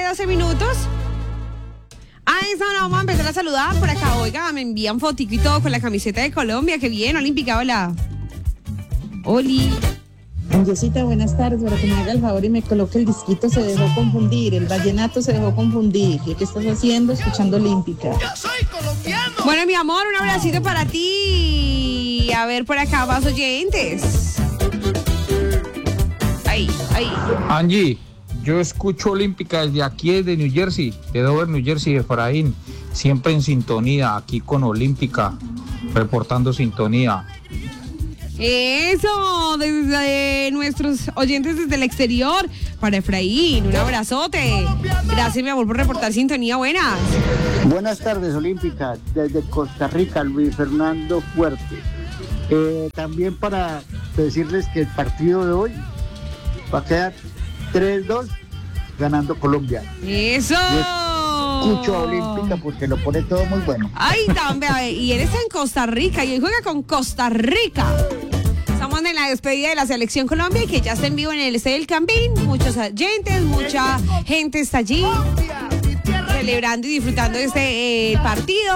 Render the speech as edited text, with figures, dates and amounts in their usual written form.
12 minutos. A esta hora vamos a empezar a saludar por acá. Oiga, me envían fotico y todo con la camiseta de Colombia. Qué bien, Olímpica, hola. Oli. Angiosita, buenas tardes. Para que me haga el favor y me coloque el disquito, se dejó confundir. El vallenato se dejó confundir. ¿Y qué estás haciendo? Escuchando Olímpica. ¡Yo soy colombiano! Bueno, mi amor, un abracito para ti. A ver, por acá, más oyentes. Ahí. Angie, yo escucho Olímpica desde aquí, desde New Jersey, de Dover, New Jersey, de Efraín. Siempre en sintonía, aquí con Olímpica, reportando sintonía. Eso, desde nuestros oyentes desde el exterior, para Efraín, un abrazote. Gracias, mi amor, por reportar sintonía. Buenas. Buenas tardes, Olímpica, desde Costa Rica, Luis Fernando Fuerte. También para decirles que el partido de hoy va a quedar 3-2 ganando Colombia. Eso. Escucho a Olímpica porque lo pone todo muy bueno. Ay, también, y él está en Costa Rica y él juega con Costa Rica. Estamos en la despedida de la Selección Colombia y que ya está en vivo en el Estadio del Campín. Muchos oyentes, mucha gente está allí celebrando y disfrutando de este partido.